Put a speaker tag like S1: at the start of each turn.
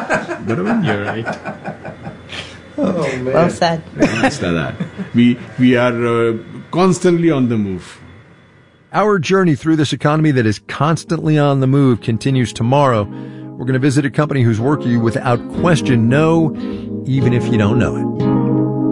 S1: बरोबर?
S2: You're right.
S3: Oh, man.
S4: Well said.
S1: After that, we are constantly on the move.
S5: Our journey through this economy that is constantly on the move continues tomorrow. We're going to visit a company whose work you without question know, even if you don't know it.